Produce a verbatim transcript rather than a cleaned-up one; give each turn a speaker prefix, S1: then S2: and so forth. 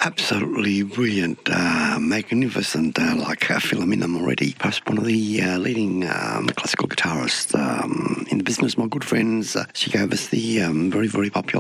S1: Absolutely brilliant, uh, magnificent, uh, like uh, Philomena Moretti, perhaps one of the uh, leading um, classical guitarists um, in the business. My good friends, uh, she gave us the um, very, very popular